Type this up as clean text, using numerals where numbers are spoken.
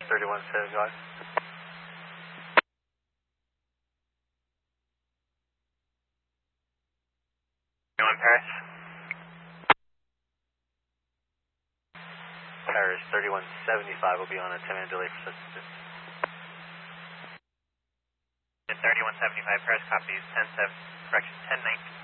3175. Paris? Paris 3175 will be on a 10-minute delay for substitute. 3175 Paris copies 10-7, correction 1019.